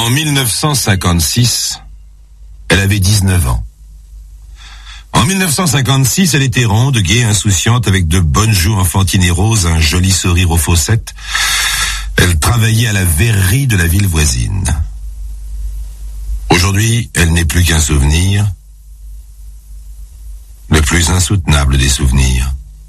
En 1956, elle avait 19 ans. En 1956, elle était ronde, gaie, insouciante, avec de bonnes joues enfantines et roses, un joli sourire aux fossettes. Elle travaillait à la verrerie de la ville voisine. Aujourd'hui, elle n'est plus qu'un souvenir, le plus insoutenable des souvenirs.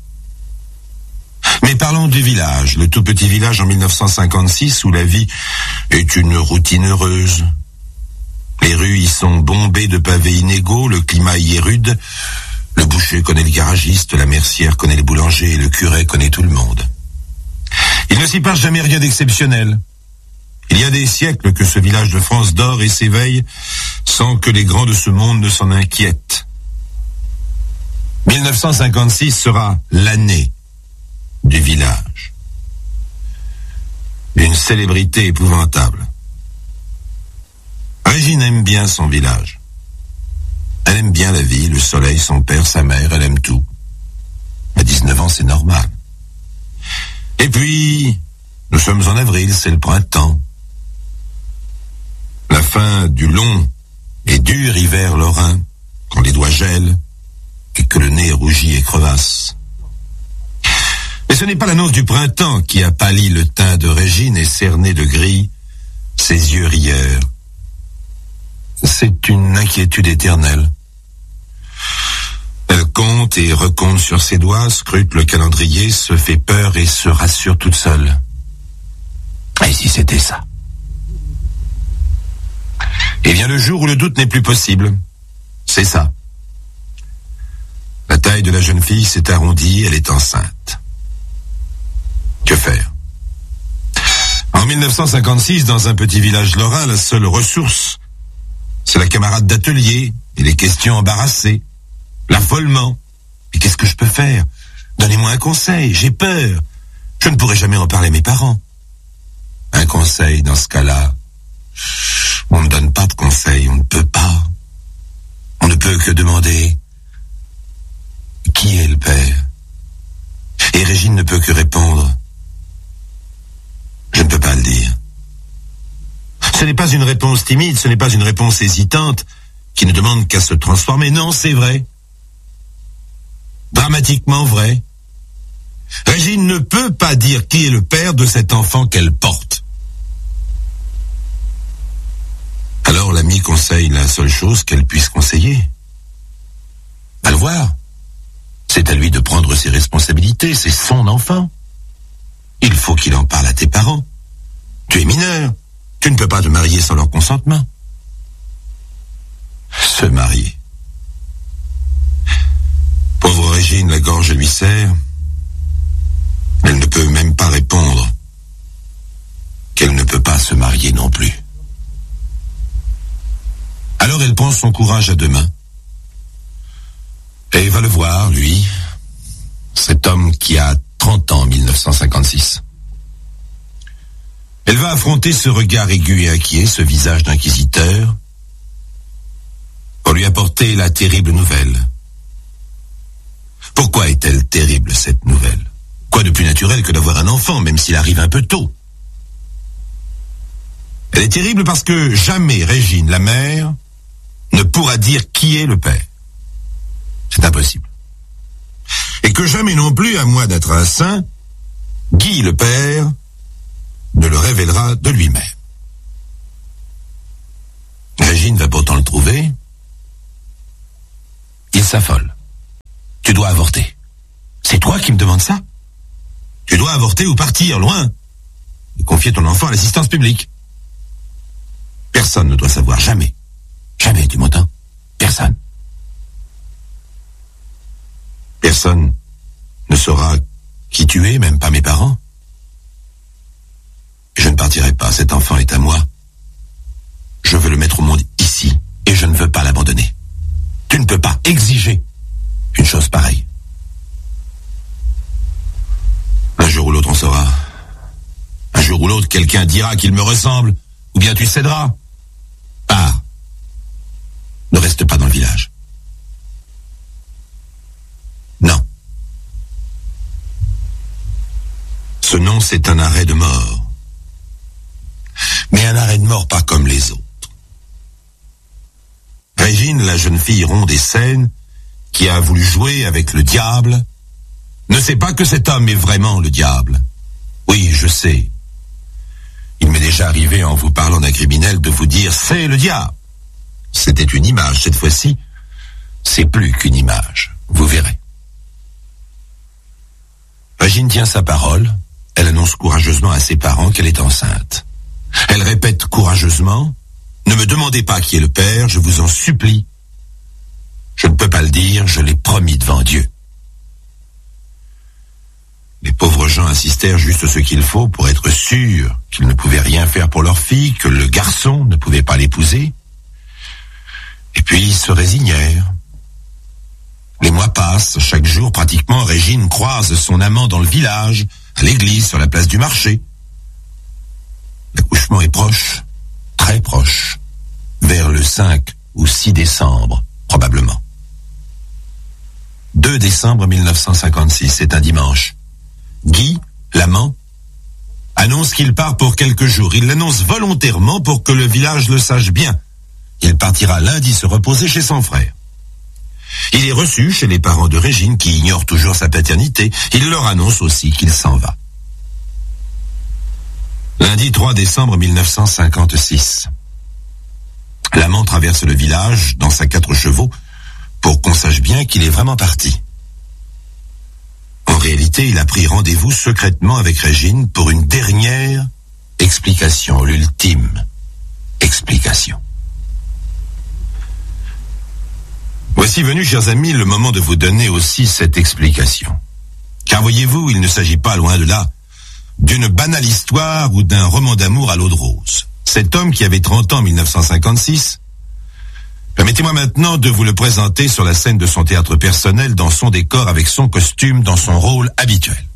Mais parlons du village, le tout petit village en 1956 où la vie est une routine heureuse. Les rues y sont bombées de pavés inégaux, le climat y est rude. Le boucher connaît le garagiste, la mercière connaît le boulanger et le curé connaît tout le monde. Il ne s'y passe jamais rien d'exceptionnel. Il y a des siècles que ce village de France dort et s'éveille sans que les grands de ce monde ne s'en inquiètent. 1956 sera l'année du village. Une célébrité épouvantable. Régine aime bien son village. Elle aime bien la vie, le soleil, son père, sa mère, elle aime tout. À 19 ans, c'est normal. Et puis, nous sommes en avril, c'est le printemps. La fin du long et dur hiver lorrain, quand les doigts gèlent et que le nez rougit et crevasse. Mais ce n'est pas l'annonce du printemps qui a pâli le teint de Régine et cerné de gris ses yeux rieurs. C'est une inquiétude éternelle. Elle compte et recompte sur ses doigts, scrute le calendrier, se fait peur et se rassure toute seule. Et si c'était ça? Et vient le jour où le doute n'est plus possible. C'est ça. La taille de la jeune fille s'est arrondie, elle est enceinte. Que faire? En 1956, dans un petit village lorrain, la seule ressource, c'est la camarade d'atelier et les questions embarrassées, l'affolement. Mais qu'est-ce que je peux faire? Donnez-moi un conseil, j'ai peur. Je ne pourrai jamais en parler à mes parents. Un conseil dans ce cas-là, on ne donne pas de conseil, on ne peut pas. On ne peut que demander qui est le père. Et Régine ne peut que répondre, je ne peux pas le dire. Ce n'est pas une réponse timide, ce n'est pas une réponse hésitante qui ne demande qu'à se transformer. Non, c'est vrai. Dramatiquement vrai. Régine ne peut pas dire qui est le père de cet enfant qu'elle porte. Alors l'ami conseille la seule chose qu'elle puisse conseiller. À le voir. C'est à lui de prendre ses responsabilités, c'est son enfant. Il faut qu'il en parle à tes parents. Tu es mineur. Tu ne peux pas te marier sans leur consentement. Se marier. Pauvre Régine, la gorge lui serre. Elle ne peut même pas répondre qu'elle ne peut pas se marier non plus. Alors elle prend son courage à deux mains et va le voir, lui, cet homme qui a 30 ans en 1956. Elle va affronter ce regard aigu et inquiet, ce visage d'inquisiteur, pour lui apporter la terrible nouvelle. Pourquoi est-elle terrible, cette nouvelle? Quoi de plus naturel que d'avoir un enfant, même s'il arrive un peu tôt? Elle est terrible parce que jamais Régine, la mère, ne pourra dire qui est le père. C'est impossible. Et que jamais non plus, à moins d'être un saint, Guy, le père, ne le révélera de lui-même. Régine va pourtant le trouver. Il s'affole. Tu dois avorter. C'est toi qui me demandes ça? Tu dois avorter ou partir, loin. Et confier ton enfant à l'assistance publique. Personne ne doit savoir, jamais. Jamais, tu m'entends? Personne. Personne ne saura qui tu es, même pas mes parents. Je ne partirai pas, cet enfant est à moi. Je veux le mettre au monde ici, et je ne veux pas l'abandonner. Tu ne peux pas exiger une chose pareille. Un jour ou l'autre, on saura. Un jour ou l'autre, quelqu'un dira qu'il me ressemble, ou bien tu céderas. Pars. Ne reste pas dans le village. Non. Ce nom, c'est un arrêt de mort. Mais mais un arrêt de mort pas comme les autres. Régine, la jeune fille ronde et saine, qui a voulu jouer avec le diable, ne sait pas que cet homme est vraiment le diable. Oui, je sais. Il m'est déjà arrivé, en vous parlant d'un criminel, de vous dire « c'est le diable ». C'était une image, cette fois-ci, c'est plus qu'une image. Vous verrez. Régine tient sa parole. Elle annonce courageusement à ses parents qu'elle est enceinte. Elle répète courageusement « Ne me demandez pas qui est le père, je vous en supplie. Je ne peux pas le dire, je l'ai promis devant Dieu. » Les pauvres gens assistèrent juste ce qu'il faut pour être sûrs qu'ils ne pouvaient rien faire pour leur fille, que le garçon ne pouvait pas l'épouser. Et puis ils se résignèrent. Les mois passent, chaque jour pratiquement, Régine croise son amant dans le village, à l'église, sur la place du marché. L'accouchement est proche, très proche, vers le 5 ou 6 décembre, probablement. 2 décembre 1956, c'est un dimanche. Guy, l'amant, annonce qu'il part pour quelques jours. Il l'annonce volontairement pour que le village le sache bien. Il partira lundi se reposer chez son frère. Il est reçu chez les parents de Régine qui ignorent toujours sa paternité. Il leur annonce aussi qu'il s'en va. Lundi 3 décembre 1956. L'amant traverse le village dans sa 4 chevaux pour qu'on sache bien qu'il est vraiment parti. En réalité, il a pris rendez-vous secrètement avec Régine pour une dernière explication, l'ultime explication. Voici venu, chers amis, le moment de vous donner aussi cette explication. Car voyez-vous, il ne s'agit pas, loin de là, d'une banale histoire ou d'un roman d'amour à l'eau de rose. Cet homme qui avait 30 ans en 1956, permettez-moi maintenant de vous le présenter sur la scène de son théâtre personnel, dans son décor, avec son costume, dans son rôle habituel.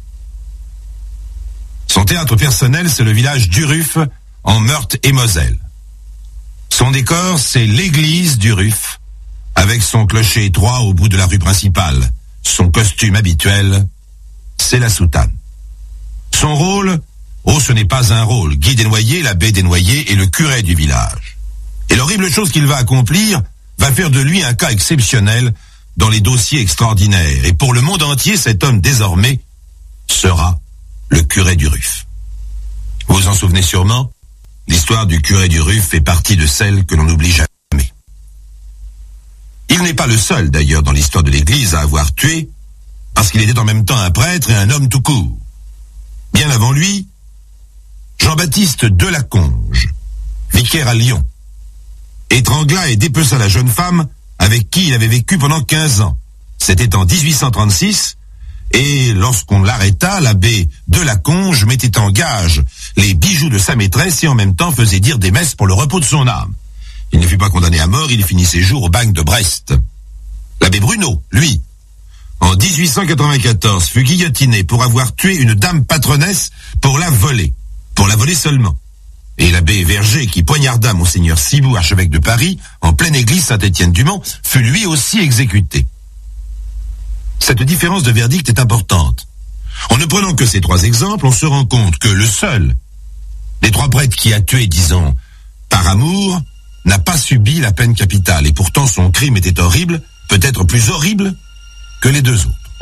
Son théâtre personnel, c'est le village d'Uruf, en Meurthe-et-Moselle. Son décor, c'est l'église d'Uruf, avec son clocher étroit au bout de la rue principale. Son costume habituel, c'est la soutane. Son rôle, ce n'est pas un rôle. Guy Desnoyers, l'abbé Desnoyers, est le curé du village. Et l'horrible chose qu'il va accomplir va faire de lui un cas exceptionnel dans les dossiers extraordinaires. Et pour le monde entier, cet homme désormais sera le curé d'Uruf. Vous vous en souvenez sûrement, l'histoire du curé d'Uruf fait partie de celle que l'on n'oublie jamais. Il n'est pas le seul d'ailleurs dans l'histoire de l'Église à avoir tué, parce qu'il était en même temps un prêtre et un homme tout court. Bien avant lui, Jean-Baptiste Delaconge, vicaire à Lyon, étrangla et dépeça la jeune femme avec qui il avait vécu pendant 15 ans. C'était en 1836, et lorsqu'on l'arrêta, l'abbé Delaconge mettait en gage les bijoux de sa maîtresse et en même temps faisait dire des messes pour le repos de son âme. Il ne fut pas condamné à mort, il finit ses jours au bagne de Brest. L'abbé Bruno, lui, en 1894, fut guillotiné pour avoir tué une dame patronnesse pour la voler seulement. Et l'abbé Verger, qui poignarda monseigneur Cibout, archevêque de Paris, en pleine église Saint-Étienne-du-Mont, fut lui aussi exécuté. Cette différence de verdict est importante. En ne prenant que ces 3 exemples, on se rend compte que le seul des 3 prêtres qui a tué, disons, par amour, n'a pas subi la peine capitale. Et pourtant, son crime était horrible, peut-être plus horrible que les 2 autres.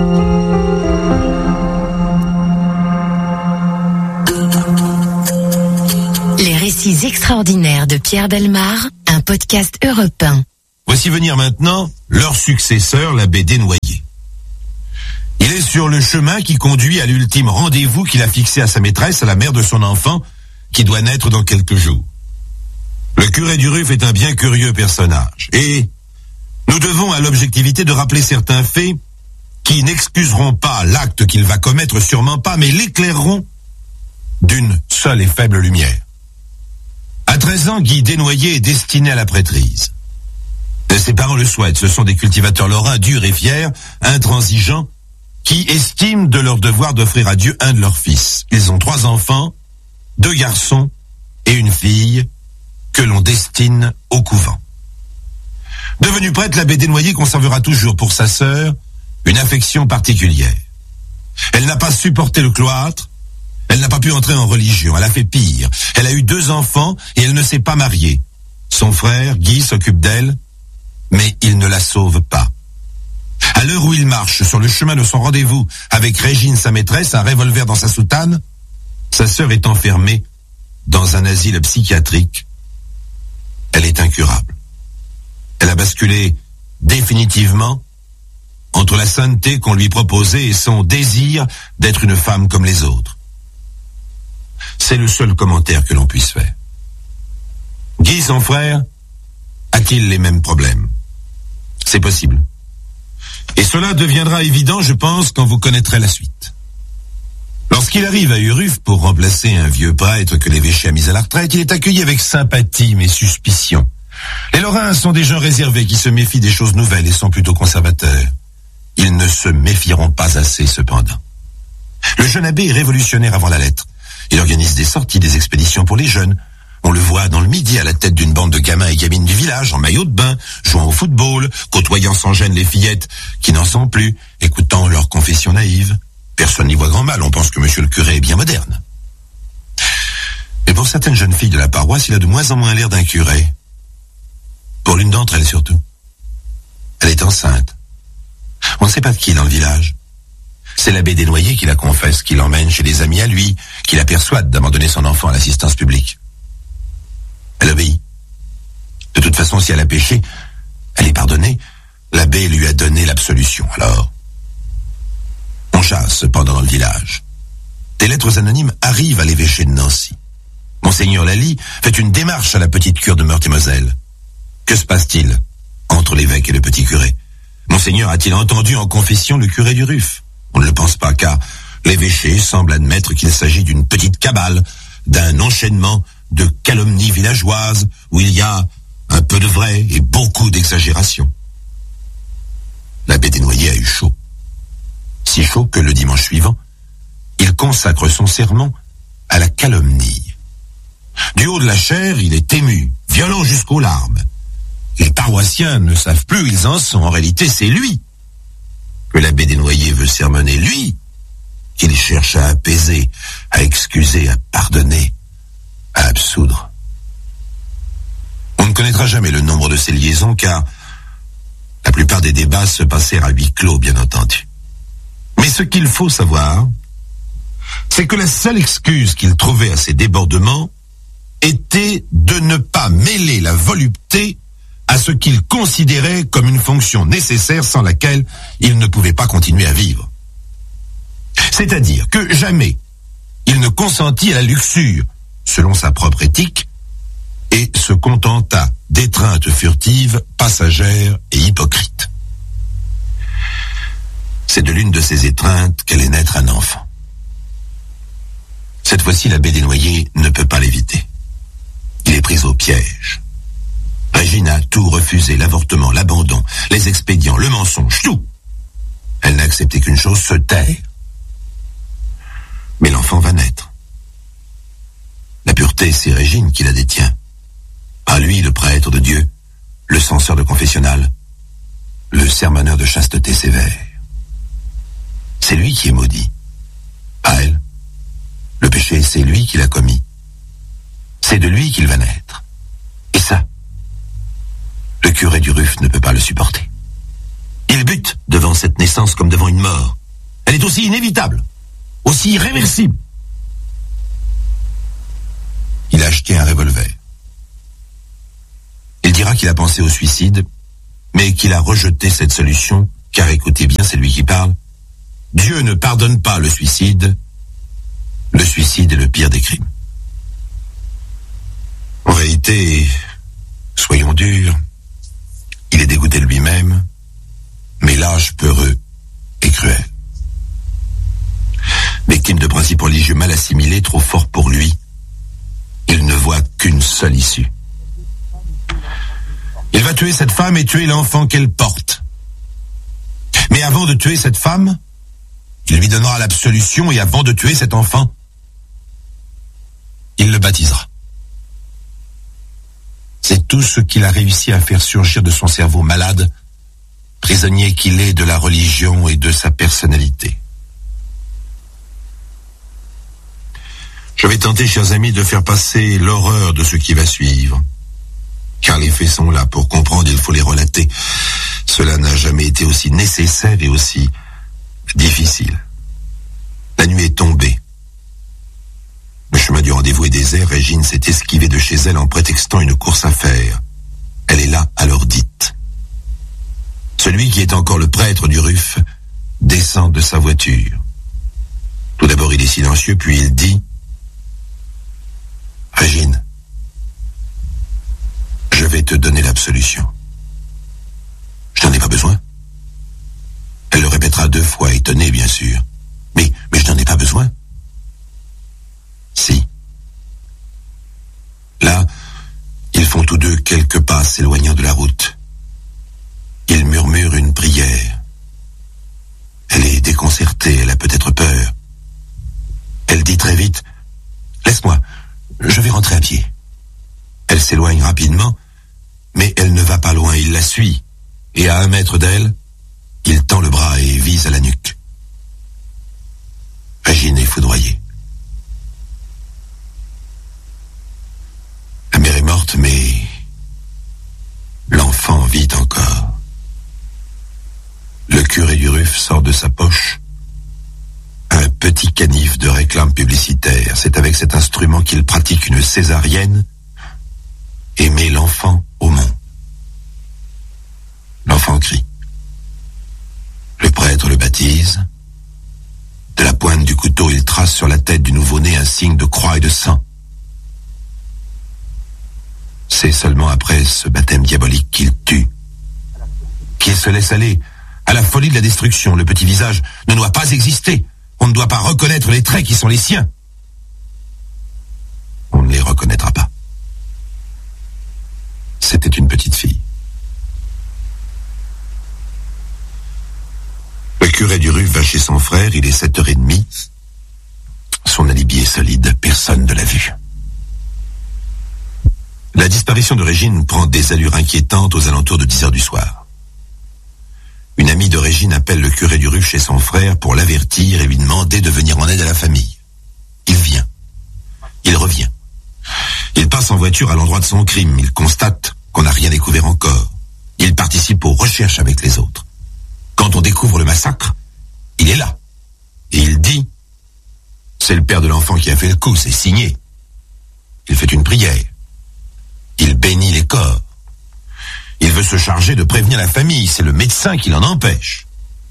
Les récits extraordinaires de Pierre Bellemare, un podcast Europe 1. Voici venir maintenant leur successeur, l'abbé Desnoyers. Il est sur le chemin qui conduit à l'ultime rendez-vous qu'il a fixé à sa maîtresse, à la mère de son enfant, qui doit naître dans quelques jours. Le curé d'Uruf est un bien curieux personnage, et nous devons à l'objectivité de rappeler certains faits qui n'excuseront pas l'acte qu'il va commettre, sûrement pas, mais l'éclaireront d'une seule et faible lumière. À 13 ans, Guy Desnoyers est destiné à la prêtrise. Ses parents le souhaitent, ce sont des cultivateurs lorrains durs et fiers, intransigeants, qui estiment de leur devoir d'offrir à Dieu un de leurs fils. Ils ont 3 enfants, 2 garçons et une fille, que l'on destine au couvent. Devenu prêtre, l'abbé Desnoyers conservera toujours pour sa sœur une affection particulière. Elle n'a pas supporté le cloître, elle n'a pas pu entrer en religion, elle a fait pire. Elle a eu 2 enfants et elle ne s'est pas mariée. Son frère, Guy, s'occupe d'elle, mais il ne la sauve pas. À l'heure où il marche sur le chemin de son rendez-vous avec Régine, sa maîtresse, un revolver dans sa soutane, sa sœur est enfermée dans un asile psychiatrique. Elle est incurable. Elle a basculé définitivement entre la sainteté qu'on lui proposait et son désir d'être une femme comme les autres. C'est le seul commentaire que l'on puisse faire. Guy, son frère, a-t-il les mêmes problèmes? C'est possible. Et cela deviendra évident, je pense, quand vous connaîtrez la suite. Lorsqu'il arrive à Uruf pour remplacer un vieux prêtre que l'évêché a mis à la retraite, il est accueilli avec sympathie mais suspicion. Les Lorrains sont des gens réservés qui se méfient des choses nouvelles et sont plutôt conservateurs. Ils ne se méfieront pas assez, cependant. Le jeune abbé est révolutionnaire avant la lettre. Il organise des sorties, des expéditions pour les jeunes. On le voit dans le midi à la tête d'une bande de gamins et gamines du village, en maillot de bain, jouant au football, côtoyant sans gêne les fillettes qui n'en sont plus, écoutant leurs confessions naïves. Personne n'y voit grand mal, on pense que monsieur le curé est bien moderne. Mais pour certaines jeunes filles de la paroisse, il a de moins en moins l'air d'un curé. Pour l'une d'entre elles surtout. Elle est enceinte. On ne sait pas de qui dans le village. C'est l'abbé Desnoyers qui la confesse, qui l'emmène chez des amis à lui, qui la persuade d'abandonner son enfant à l'assistance publique. Elle obéit. De toute façon, si elle a péché, elle est pardonnée. L'abbé lui a donné l'absolution. Alors, on chasse cependant dans le village. Des lettres anonymes arrivent à l'évêché de Nancy. Monseigneur Lally fait une démarche à la petite cure de Meurthe-et-Moselle. Que se passe-t-il entre l'évêque et le petit curé? Monseigneur a-t-il entendu en confession le curé d'Uruf? On ne le pense pas, car l'évêché semble admettre qu'il s'agit d'une petite cabale, d'un enchaînement de calomnies villageoises où il y a un peu de vrai et beaucoup d'exagération. L'abbé Desnoyers a eu chaud. Si chaud que le dimanche suivant, il consacre son sermon à la calomnie. Du haut de la chaire, il est ému, violent jusqu'aux larmes. Les paroissiens ne savent plus où ils en sont. En réalité, c'est lui que l'abbé Desnoyers veut sermonner, lui qu'il cherche à apaiser, à excuser, à pardonner, à absoudre. On ne connaîtra jamais le nombre de ces liaisons, car la plupart des débats se passèrent à huis clos, bien entendu. Mais ce qu'il faut savoir, c'est que la seule excuse qu'il trouvait à ces débordements était de ne pas mêler la volupté à ce qu'il considérait comme une fonction nécessaire sans laquelle il ne pouvait pas continuer à vivre. C'est-à-dire que jamais il ne consentit à la luxure, selon sa propre éthique, et se contenta d'étreintes furtives, passagères et hypocrites. C'est de l'une de ces étreintes qu'allait naître un enfant. Cette fois-ci, l'abbé Desnoyers ne peut pas l'éviter. Il est pris au piège. Régine a tout refusé, l'avortement, l'abandon, les expédients, le mensonge, tout. Elle n'a accepté qu'une chose, se taire. Mais l'enfant va naître. La pureté, c'est Régine qui la détient. À lui, le prêtre de Dieu, le censeur de confessionnal, le sermonneur de chasteté sévère. C'est lui qui est maudit. Pas elle. Le péché, c'est lui qui l'a commis. C'est de lui qu'il va naître. Et ça, le curé d'Uruf ne peut pas le supporter. Il bute devant cette naissance comme devant une mort. Elle est aussi inévitable, aussi irréversible. Il a acheté un revolver. Il dira qu'il a pensé au suicide, mais qu'il a rejeté cette solution, car écoutez bien, c'est lui qui parle. Dieu ne pardonne pas le suicide. Le suicide est le pire des crimes. En réalité, soyons durs, il est dégoûté de lui-même, mais lâche, peureux et cruel. Victime de principes religieux mal assimilés, trop forts pour lui, il ne voit qu'une seule issue. Il va tuer cette femme et tuer l'enfant qu'elle porte. Mais avant de tuer cette femme, il lui donnera l'absolution, et avant de tuer cet enfant, il le baptisera. C'est tout ce qu'il a réussi à faire surgir de son cerveau malade, prisonnier qu'il est de la religion et de sa personnalité. Je vais tenter, chers amis, de faire passer l'horreur de ce qui va suivre. Car les faits sont là. Pour comprendre, il faut les relater. Cela n'a jamais été aussi nécessaire et aussi difficile. La nuit est tombée. Le chemin du rendez-vous est désert. Régine s'est esquivée de chez elle en prétextant une course à faire. Elle est là à l'heure dite. Celui qui est encore le prêtre du RUF descend de sa voiture. Tout d'abord, il est silencieux, puis il dit: « Régine, je vais te donner l'absolution. Je n'en ai pas besoin. » Elle le répétera 2 fois, étonnée, bien sûr. Mais je n'en ai pas besoin. Si. Là, ils font tous deux quelques pas s'éloignant de la route. Ils murmurent une prière. Elle est déconcertée, elle a peut-être peur. Elle dit très vite: « Laisse-moi, je vais rentrer à pied. » Elle s'éloigne rapidement, mais elle ne va pas loin, il la suit. Et à 1 mètre d'elle, il tend le bras et vise à la nuque. Régine est foudroyée. La mère est morte, mais l'enfant vit encore. Le curé du RUF sort de sa poche un petit canif de réclame publicitaire. C'est avec cet instrument qu'il pratique une césarienne et met l'enfant au monde. L'enfant crie. Le prêtre le baptise. De la pointe du couteau, il trace sur la tête du nouveau-né un signe de croix et de sang. C'est seulement après ce baptême diabolique qu'il tue, qu'il se laisse aller à la folie de la destruction. Le petit visage ne doit pas exister. On ne doit pas reconnaître les traits qui sont les siens. On ne les reconnaîtra pas. C'était une petite fille. Le curé du RUF va chez son frère, il est 7h30. Son alibi est solide, personne ne l'a vu. La disparition de Régine prend des allures inquiétantes aux alentours de 10h du soir. Une amie de Régine appelle le curé du RUF chez son frère pour l'avertir et lui demander de venir en aide à la famille. Il vient. Il revient. Il passe en voiture à l'endroit de son crime. Il constate qu'on n'a rien découvert encore. Il participe aux recherches avec les autres. Quand on découvre le massacre, il est là. Et il dit: « C'est le père de l'enfant qui a fait le coup, c'est signé. » Il fait une prière. Il bénit les corps. Il veut se charger de prévenir la famille. C'est le médecin qui l'en empêche.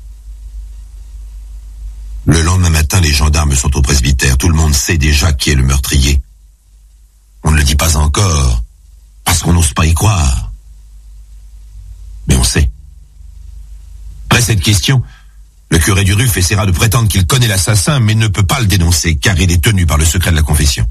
Le lendemain matin, les gendarmes sont au presbytère. Tout le monde sait déjà qui est le meurtrier. On ne le dit pas encore, parce qu'on n'ose pas y croire. Mais on sait. Après cette question, le curé du RUF essaiera de prétendre qu'il connaît l'assassin, mais ne peut pas le dénoncer, car il est tenu par le secret de la confession.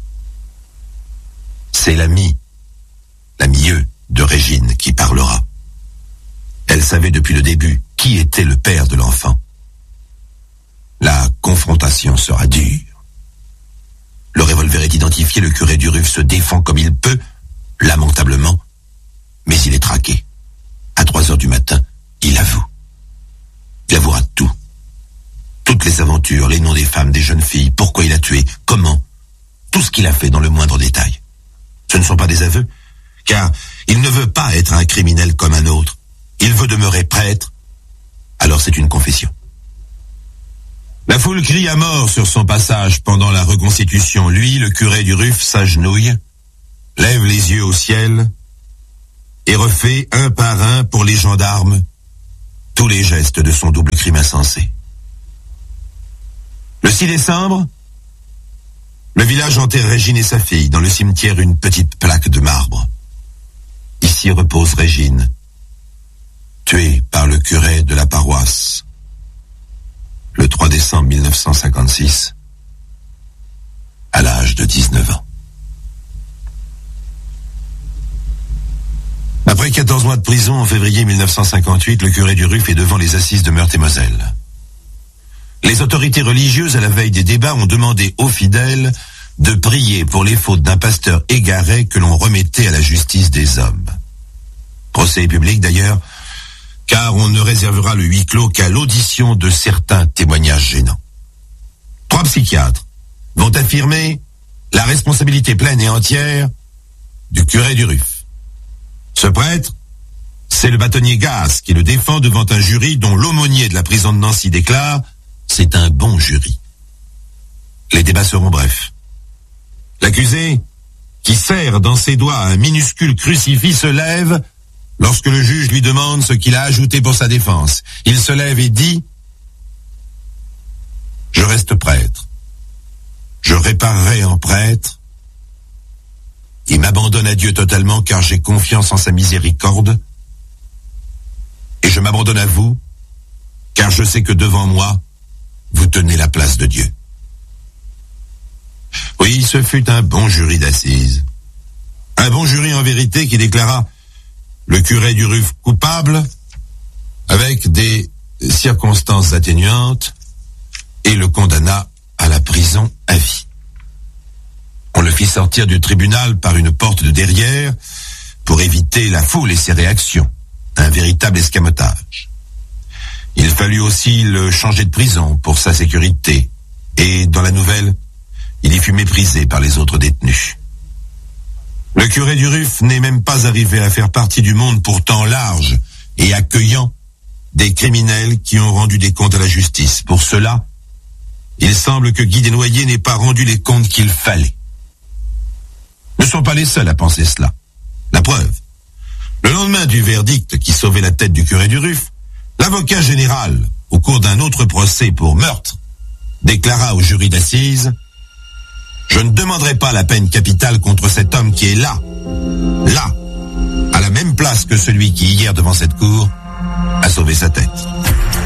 C'est l'amieux de Régine qui parlera. Elle savait depuis le début qui était le père de l'enfant. La confrontation sera dure. Le revolver est identifié, le curé du RUF se défend comme il peut, lamentablement, mais il est traqué. À 3h du matin, il avoue. Il avouera tout. Toutes les aventures, les noms des femmes, des jeunes filles, pourquoi il a tué, comment, tout ce qu'il a fait dans le moindre détail. Ce ne sont pas des aveux, car il ne veut pas être un criminel comme un autre. Il veut demeurer prêtre. Alors c'est une confession. La foule crie à mort sur son passage pendant la reconstitution. Lui, le curé du RUF, s'agenouille, lève les yeux au ciel et refait un par un pour les gendarmes tous les gestes de son double crime insensé. Le 6 décembre, le village enterre Régine et sa fille. Dans le cimetière, une petite plaque de marbre. Ici repose Régine, tuée par le curé de la paroisse, le 3 décembre 1956, à l'âge de 19 ans. Après 14 mois de prison, en février 1958, le curé du RUF est devant les assises de Meurthe-et-Moselle. Les autorités religieuses, à la veille des débats, ont demandé aux fidèles de prier pour les fautes d'un pasteur égaré que l'on remettait à la justice des hommes. Procès public d'ailleurs, car on ne réservera le huis clos qu'à l'audition de certains témoignages gênants. 3 psychiatres vont affirmer la responsabilité pleine et entière du curé du Ruf. Ce prêtre, c'est le bâtonnier Gasse qui le défend devant un jury dont l'aumônier de la prison de Nancy déclare « C'est un bon jury ». Les débats seront brefs. L'accusé, qui serre dans ses doigts un minuscule crucifix, se lève lorsque le juge lui demande ce qu'il a ajouté pour sa défense. Il se lève et dit « Je reste prêtre. Je réparerai en prêtre et m'abandonne à Dieu totalement car j'ai confiance en sa miséricorde. Et je m'abandonne à vous car je sais que devant moi, vous tenez la place de Dieu. » Oui, ce fut un bon jury d'assises. Un bon jury en vérité qui déclara le curé du Ruf coupable avec des circonstances atténuantes et le condamna à la prison à vie. On le fit sortir du tribunal par une porte de derrière pour éviter la foule et ses réactions. Un véritable escamotage. Il fallut aussi le changer de prison pour sa sécurité. Et dans la nouvelle, il y fut méprisé par les autres détenus. Le curé du Ruf n'est même pas arrivé à faire partie du monde pourtant large et accueillant des criminels qui ont rendu des comptes à la justice. Pour cela, il semble que Guy Desnoyers n'ait pas rendu les comptes qu'il fallait. Ne sont pas les seuls à penser cela. La preuve. Le lendemain du verdict qui sauvait la tête du curé du Ruf, l'avocat général, au cours d'un autre procès pour meurtre, déclara au jury d'assises « Je ne demanderai pas la peine capitale contre cet homme qui est là, à la même place que celui qui, hier devant cette cour, a sauvé sa tête. »